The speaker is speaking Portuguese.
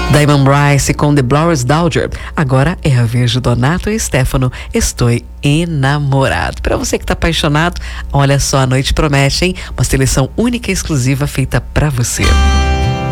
Damon Rice com The Blowers Daughter. Agora é a vez de Donato e Stefano. Estou enamorado. Para você que tá apaixonado, olha só, a noite promete, hein? Uma seleção única e exclusiva feita para você.